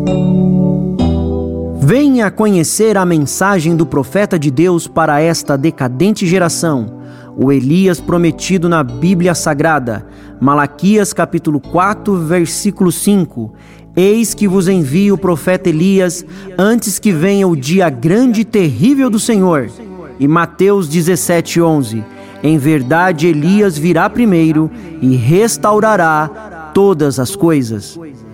Venha conhecer a mensagem do profeta de Deus para esta decadente geração, o Elias prometido na Bíblia Sagrada, Malaquias capítulo 4, versículo 5. Eis que vos envio o profeta Elias antes que venha o dia grande e terrível do Senhor. E Mateus 17:11. Em verdade, Elias virá primeiro e restaurará todas as coisas.